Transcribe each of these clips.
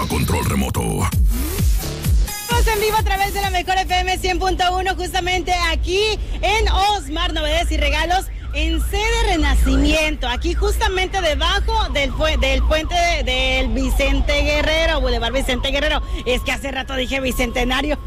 a control remoto. Estamos en vivo a través de la Mejor FM 100.1, justamente aquí en Osmar, novedades y regalos en sede Renacimiento, aquí justamente debajo del puente del Vicente Guerrero, Boulevard Vicente Guerrero. Es que hace rato dije Bicentenario.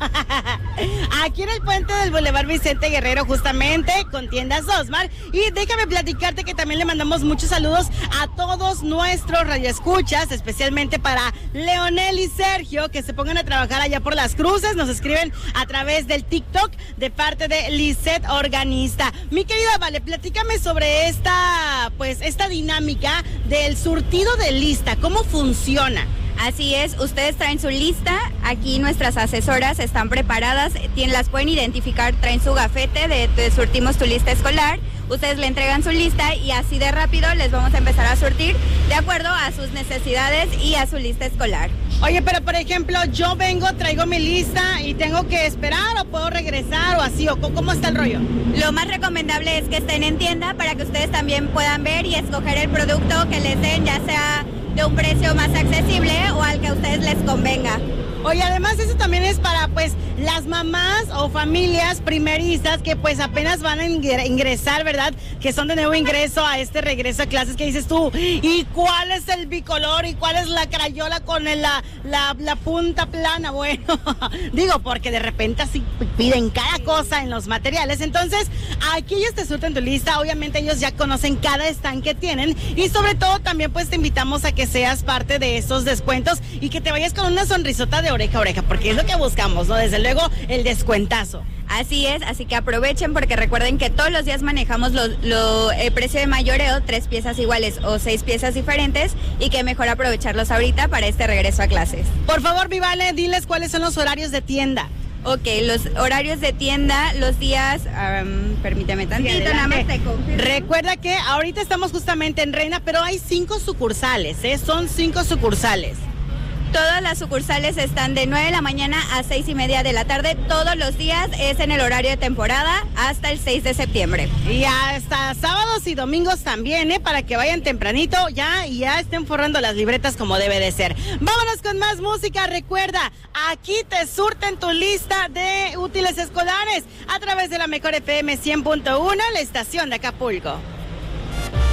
Aquí en el puente del Boulevard Vicente Guerrero, justamente con tiendas Osmar. Y déjame platicarte que también le mandamos muchos saludos a todos nuestros radioescuchas, especialmente para Leonel y Sergio, que se pongan a trabajar allá por Las Cruces. Nos escriben a través del TikTok de parte de Lisette Organista. Mi querida Vale, platícame sobre esta dinámica del surtido de lista, ¿cómo funciona? Así es, ustedes traen su lista, aquí nuestras asesoras están preparadas, las pueden identificar, traen su gafete de surtimos tu lista escolar, ustedes le entregan su lista y así de rápido les vamos a empezar a surtir de acuerdo a sus necesidades y a su lista escolar. Oye, pero por ejemplo, yo traigo mi lista y tengo que esperar o puedo regresar o así, o ¿cómo está el rollo? Lo más recomendable es que estén en tienda para que ustedes también puedan ver y escoger el producto que les den, ya sea de un precio más accesible o al que a ustedes les convenga. Oye, además eso también es para las mamás o familias primerizas que apenas van a ingresar, ¿verdad? Que son de nuevo ingreso a este regreso a clases, que dices tú, ¿y cuál es el bicolor? ¿Y cuál es la crayola con la punta plana? Bueno, digo, porque de repente así piden cada cosa en los materiales. Entonces, aquí ellos te surten tu lista, obviamente ellos ya conocen cada stand que tienen y sobre todo también te invitamos a que seas parte de esos descuentos y que te vayas con una sonrisota de oreja a oreja, porque es lo que buscamos, ¿no? Desde luego, el descuentazo. Así es, así que aprovechen porque recuerden que todos los días manejamos el precio de mayoreo, 3 piezas iguales o 6 piezas diferentes y que mejor aprovecharlos ahorita para este regreso a clases. Por favor, Vivale, diles cuáles son los horarios de tienda. Ok, los horarios de tienda, los días, permíteme tantito, nada más te confirmo. Recuerda que ahorita estamos justamente en Reina, pero hay 5 sucursales, son 5 sucursales. Todas las sucursales están de 9 de la mañana a 6:30 de la tarde. Todos los días es en el horario de temporada hasta el 6 de septiembre. Y hasta sábados y domingos también, para que vayan tempranito y ya estén forrando las libretas como debe de ser. Vámonos con más música. Recuerda, aquí te surten tu lista de útiles escolares a través de la Mejor FM 100.1, la estación de Acapulco.